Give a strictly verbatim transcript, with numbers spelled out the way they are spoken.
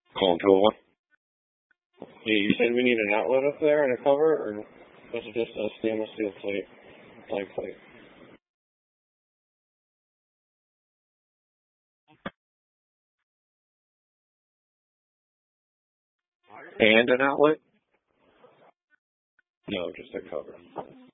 Calling two oh one. Yeah, you said we need an outlet up there and a cover, or was it just a stainless steel plate, blank plate? And an outlet? No, just a cover.